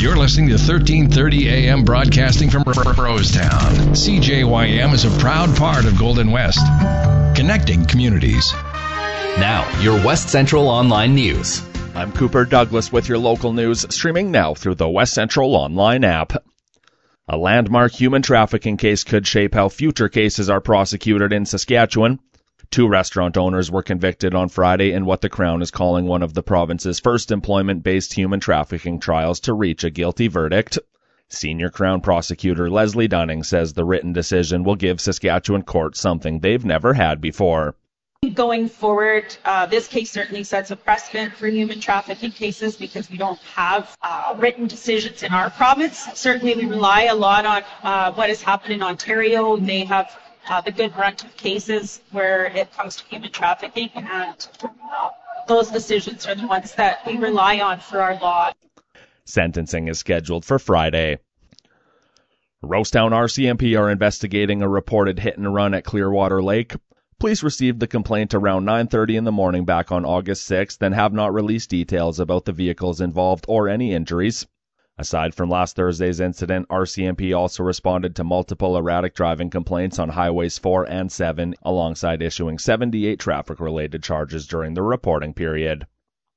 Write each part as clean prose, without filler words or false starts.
You're listening to 1330 AM broadcasting from Rosetown. CJYM is a proud part of Golden West, connecting communities. Now, your West Central Online News. I'm Cooper Douglas with your local news, streaming now through the West Central Online app. A landmark human trafficking case could shape how future cases are prosecuted in Saskatchewan. 2 restaurant owners were convicted on Friday in what the Crown is calling one of the province's first employment-based human trafficking trials to reach a guilty verdict. Senior Crown prosecutor Leslie Dunning says the written decision will give Saskatchewan courts something they've never had before. Going forward, this case certainly sets a precedent for human trafficking cases because we don't have written decisions in our province. Certainly we rely a lot on what has happened in Ontario. They have the good brunt of cases where it comes to human trafficking, and those decisions are the ones that we rely on for our law. Sentencing is scheduled for Friday. Rosetown RCMP are investigating a reported hit and run at Clearwater Lake. Police received the complaint around 9:30 in the morning back on August 6th and have not released details about the vehicles involved or any injuries. Aside from last Thursday's incident, RCMP also responded to multiple erratic driving complaints on Highways 4 and 7, alongside issuing 78 traffic-related charges during the reporting period.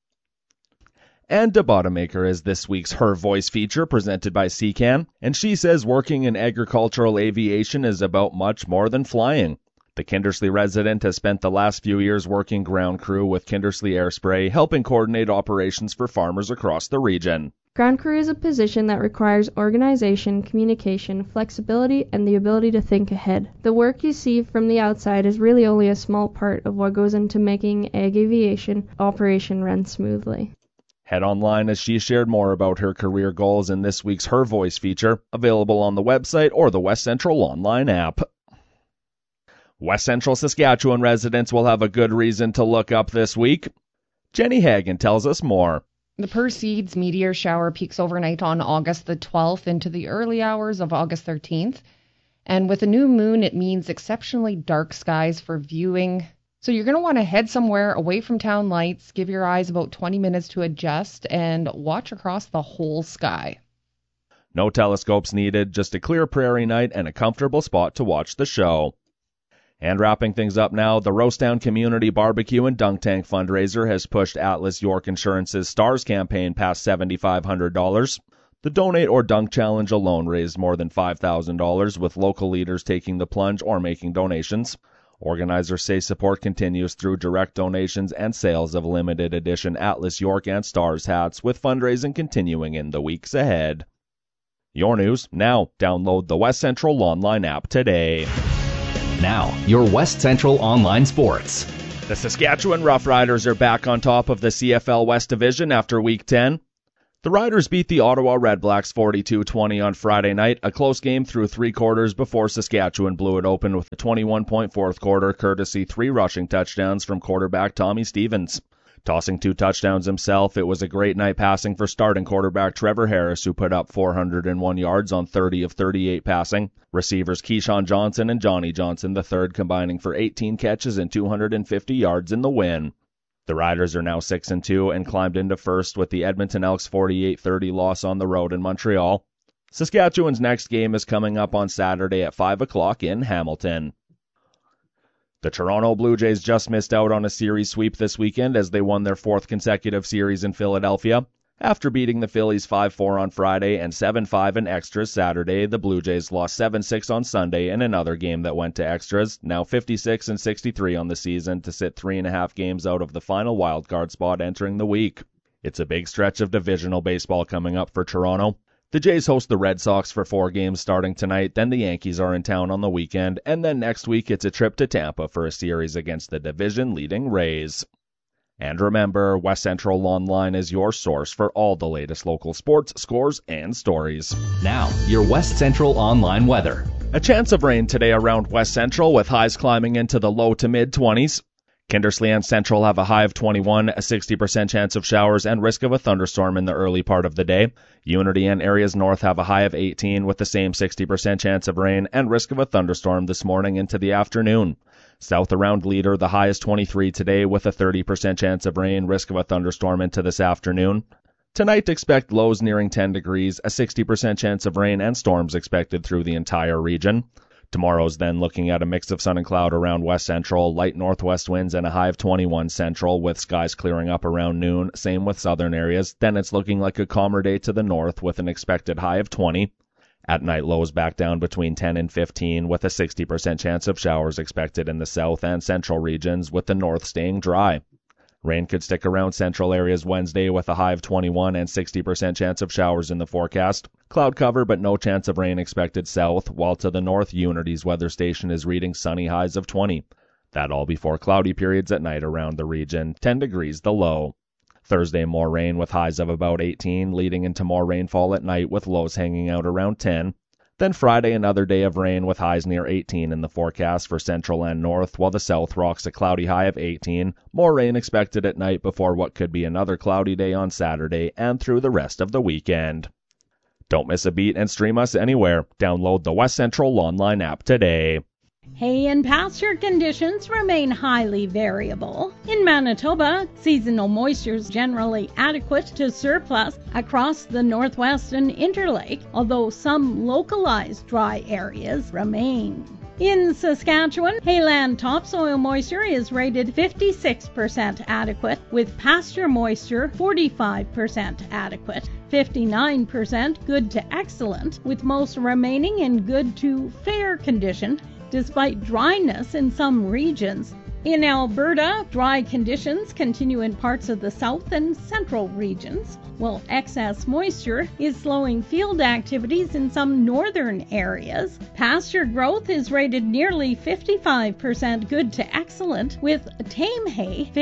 And Bottemaker is this week's Her Voice feature presented by CCAN, and she says working in agricultural aviation is about much more than flying. The Kindersley resident has spent the last few years working ground crew with Kindersley Airspray, helping coordinate operations for farmers across the region. Ground crew is a position that requires organization, communication, flexibility, and the ability to think ahead. The work you see from the outside is really only a small part of what goes into making ag aviation operation run smoothly. Head online as she shared more about her career goals in this week's Her Voice feature, available on the website or the West Central Online app. West Central Saskatchewan residents will have a good reason to look up this week. Jenny Hagan tells us more. The Perseids meteor shower peaks overnight on August the 12th into the early hours of August 13th. And with a new moon, it means exceptionally dark skies for viewing. So you're going to want to head somewhere away from town lights, give your eyes about 20 minutes to adjust, and watch across the whole sky. No telescopes needed, just a clear prairie night and a comfortable spot to watch the show. And wrapping things up now, the Rosetown Community Barbecue and Dunk Tank fundraiser has pushed Atlas York Insurance's STARS campaign past $7,500. The Donate or Dunk Challenge alone raised more than $5,000, with local leaders taking the plunge or making donations. Organizers say support continues through direct donations and sales of limited edition Atlas York and STARS hats, with fundraising continuing in the weeks ahead. Your news now. Download the West Central Online app today. Now, your West Central Online Sports. The Saskatchewan Roughriders are back on top of the CFL West Division after Week 10. The Riders beat the Ottawa Redblacks 42-20 on Friday night, a close game through 3 quarters before Saskatchewan blew it open with a 21-point fourth quarter, courtesy 3 rushing touchdowns from quarterback Tommy Stevens. Tossing 2 touchdowns himself, it was a great night passing for starting quarterback Trevor Harris, who put up 401 yards on 30 of 38 passing. Receivers Keyshawn Johnson and Johnny Johnson III combining for 18 catches and 250 yards in the win. The Riders are now 6-2 and climbed into first with the Edmonton Elks 48-30 loss on the road in Montreal. Saskatchewan's next game is coming up on Saturday at 5 o'clock in Hamilton. The Toronto Blue Jays just missed out on a series sweep this weekend as they won their 4th consecutive series in Philadelphia. After beating the Phillies 5-4 on Friday and 7-5 in extras Saturday, the Blue Jays lost 7-6 on Sunday in another game that went to extras, now 56-63 on the season to sit 3.5 games out of the final wildcard spot entering the week. It's a big stretch of divisional baseball coming up for Toronto. The Jays host the Red Sox for 4 games starting tonight, then the Yankees are in town on the weekend, and then next week it's a trip to Tampa for a series against the division-leading Rays. And remember, West Central Online is your source for all the latest local sports, scores, and stories. Now, your West Central Online weather. A chance of rain today around West Central, with highs climbing into the low to mid-20s. Kindersley and Central have a high of 21, a 60% chance of showers, and risk of a thunderstorm in the early part of the day. Unity and areas north have a high of 18 with the same 60% chance of rain and risk of a thunderstorm this morning into the afternoon. South around Leader, the high is 23 today with a 30% chance of rain, risk of a thunderstorm into this afternoon. Tonight, expect lows nearing 10 degrees, a 60% chance of rain and storms expected through the entire region. Tomorrow's then looking at a mix of sun and cloud around west central, light northwest winds, and a high of 21 central, with skies clearing up around noon. Same with southern areas. Then it's looking like a calmer day to the north with an expected high of 20. At night, lows back down between 10 and 15, with a 60% chance of showers expected in the south and central regions, with the north staying dry. Rain could stick around central areas Wednesday with a high of 21 and 60% chance of showers in the forecast. Cloud cover but no chance of rain expected south, while to the north, Unity's weather station is reading sunny highs of 20. That all before cloudy periods at night around the region, 10 degrees the low. Thursday, more rain with highs of about 18, leading into more rainfall at night with lows hanging out around 10. Then Friday, another day of rain with highs near 18 in the forecast for central and north, while the south rocks a cloudy high of 18. More rain expected at night before what could be another cloudy day on Saturday and through the rest of the weekend. Don't miss a beat and stream us anywhere. Download the West Central online app today. Hay and pasture conditions remain highly variable. In Manitoba, seasonal moisture is generally adequate to surplus across the Northwest and Interlake, although some localized dry areas remain. In Saskatchewan, hayland topsoil moisture is rated 56% adequate, with pasture moisture 45% adequate, 59% good to excellent, with most remaining in good to fair condition, despite dryness in some regions. In Alberta, dry conditions continue in parts of the south and central regions, while excess moisture is slowing field activities in some northern areas. Pasture growth is rated nearly 55% good to excellent, with tame hay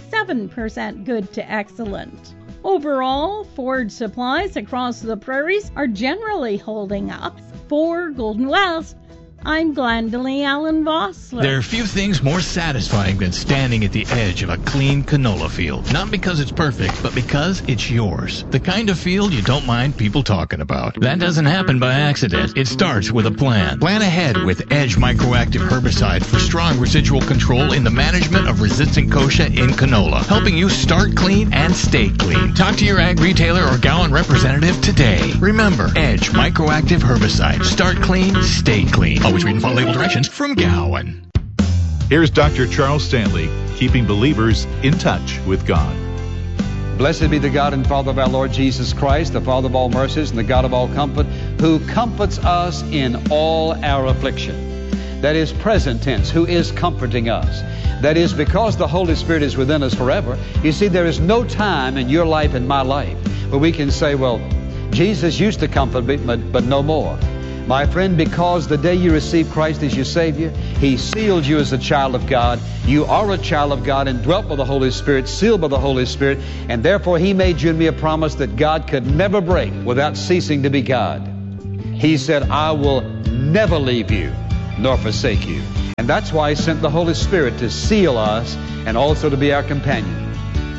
57% good to excellent. Overall, forage supplies across the prairies are generally holding up. For Golden West, I'm Glendalee Allen Vossler. There are few things more satisfying than standing at the edge of a clean canola field. Not because it's perfect, but because it's yours. The kind of field you don't mind people talking about. That doesn't happen by accident. It starts with a plan. Plan ahead with Edge Microactive Herbicide for strong residual control in the management of resistant kochia in canola, helping you start clean and stay clean. Talk to your ag retailer or Gowan representative today. Remember, Edge Microactive Herbicide. Start clean, stay clean. Always read and follow label directions from Gowan. Here's Dr. Charles Stanley, keeping believers in touch with God. Blessed be the God and Father of our Lord Jesus Christ, the Father of all mercies and the God of all comfort, who comforts us in all our affliction. That is present tense, who is comforting us. That is, because the Holy Spirit is within us forever. You see, there is no time in your life and my life where we can say, well, Jesus used to comfort me, but no more. My friend, because the day you received Christ as your Savior, He sealed you as a child of God. You are a child of God and dwelt by the Holy Spirit, sealed by the Holy Spirit, and therefore He made you and me a promise that God could never break without ceasing to be God. He said, I will never leave you nor forsake you. And that's why He sent the Holy Spirit to seal us and also to be our companion.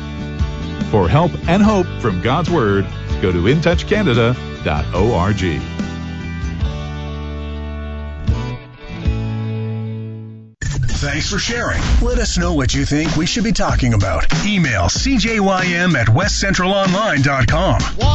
For help and hope from God's Word, go to intouchcanada.org. Thanks for sharing. Let us know what you think we should be talking about. Email cjym@westcentralonline.com.